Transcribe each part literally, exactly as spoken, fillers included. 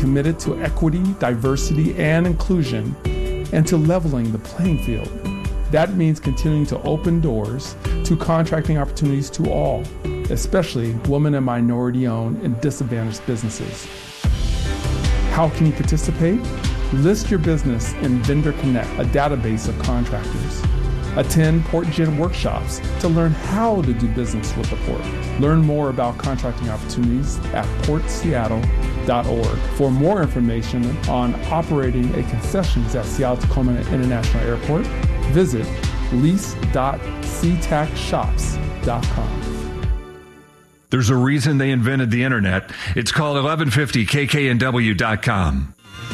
committed to equity, diversity, and inclusion, and to leveling the playing field. That means continuing to open doors to contracting opportunities to all, especially women and minority-owned and disadvantaged businesses. How can you participate? List your business in Vendor Connect, a database of contractors. Attend PortGen workshops to learn how to do business with the port. Learn more about contracting opportunities at port seattle dot org. For more information on operating a concessions at Seattle-Tacoma International Airport, visit lease dot c tac shops dot com. There's a reason they invented the internet. It's called eleven fifty K K N W dot com.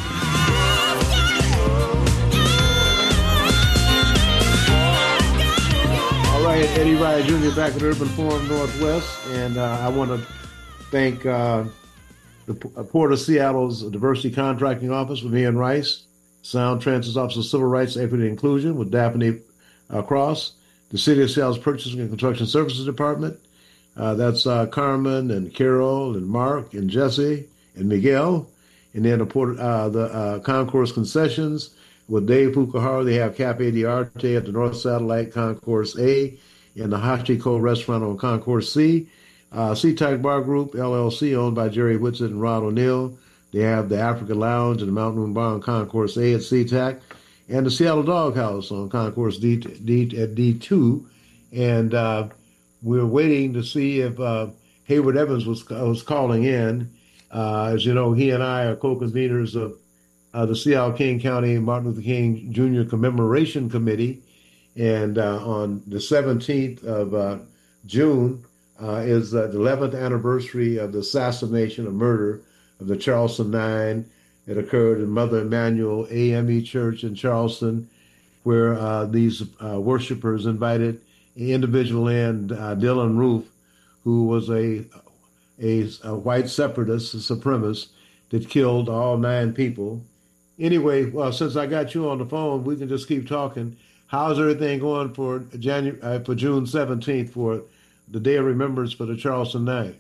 All right, Eddie Ryan Junior back at Urban Forum Northwest, and uh, I want to thank uh, the Port of Seattle's Diversity Contracting Office with Ian Rice, Sound Transit's Office of Civil Rights, Equity, and Inclusion with Daphne uh, Cross, the City of Seattle's Purchasing and Construction Services Department. Uh, that's uh, Carmen and Carol and Mark and Jesse and Miguel. And then the, Port, uh, the uh, Concourse Concessions with Dave Fukuhara. They have Cafe di Arte at the North Satellite Concourse A and the Hachiko Restaurant on Concourse C. Uh, SeaTac Bar Group, L L C, owned by Jerry Whitsett and Rod O'Neill. They have the Africa Lounge and the Mountain Moon Bar on Concourse A at SeaTac, and the Seattle Dog House on Concourse D, D at D two. And uh, we're waiting to see if uh, Hayward Evans was was calling in. Uh, as you know, he and I are co-conveners of uh, the Seattle King County Martin Luther King Junior Commemoration Committee. And uh, on the seventeenth of uh, June uh, is uh, the eleventh anniversary of the assassination and murder of the Charleston Nine. It occurred in Mother Emanuel A M E Church in Charleston, where uh, these uh, worshipers invited an individual in, uh, Dylan Roof, who was a, a, a white separatist, a supremacist, that killed all nine people. Anyway, well, since I got you on the phone, we can just keep talking. How's everything going for January, uh, for June seventeenth for the Day of Remembrance for the Charleston Nine?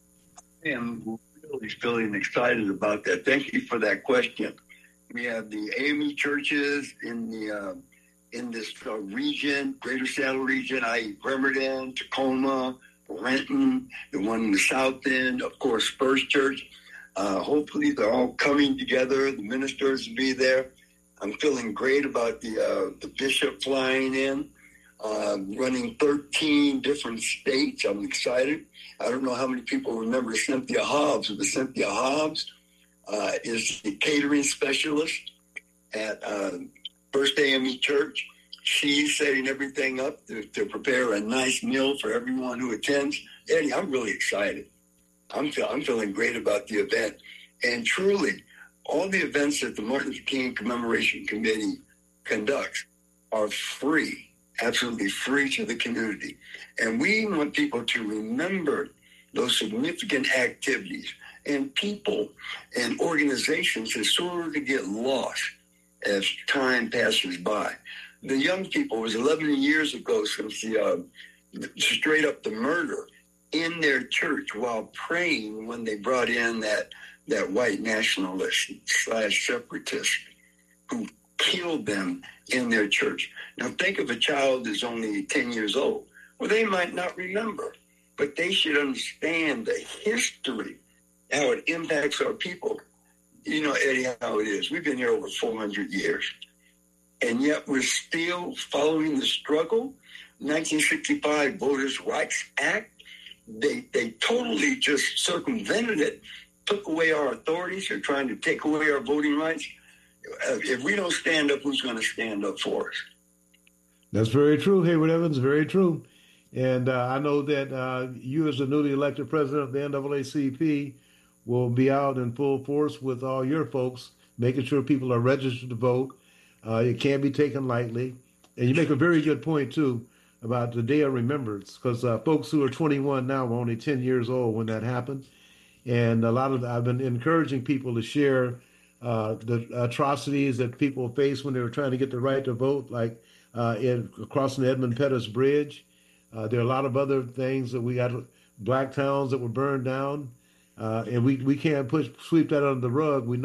I am really feeling excited about that. Thank you for that question. We have the A M E churches in the uh, in this uh, region, Greater Seattle region, that is. Bremerton, Tacoma, Renton, the one in the south end, of course, First Church. Uh, hopefully they're all coming together. The ministers will be there. I'm feeling great about the uh, the bishop flying in, uh, running thirteen different states. I'm excited. I don't know how many people remember Cynthia Hobbs, but Cynthia Hobbs uh, is the catering specialist at uh, First A M E Church. She's setting everything up to, to prepare a nice meal for everyone who attends. Eddie, I'm really excited. I'm, feel, I'm feeling great about the event. And truly, all the events that the Martin Luther King Commemoration Committee conducts are free, absolutely free to the community. And we want people to remember those significant activities. And people and organizations that sort of get lost as time passes by. The young people, it was eleven years ago since the uh, straight up the murder in their church while praying when they brought in that that white nationalist slash separatist who killed them in their church. Now think of a child that's only ten years old. Well, they might not remember, but they should understand the history, how it impacts our people. You know, Eddie, how it is. We've been here over four hundred years, and yet we're still following the struggle. nineteen sixty-five Voters' Rights Act, they they totally just circumvented it, took away our authorities. They're trying to take away our voting rights. Uh, if we don't stand up, who's going to stand up for us? That's very true, Hayward Evans, very true. And uh, I know that uh, you as the newly elected president of the N double A C P will be out in full force with all your folks, making sure people are registered to vote. Uh, it can't be taken lightly. And you make a very good point, too, about the Day of Remembrance, because uh, folks who are twenty-one now were only ten years old when that happened. And a lot of I've been encouraging people to share uh, the atrocities that people faced when they were trying to get the right to vote, like uh, in crossing the Edmund Pettus Bridge. Uh, there are a lot of other things that we got, black towns that were burned down, uh, and we, we can't push sweep that under the rug. We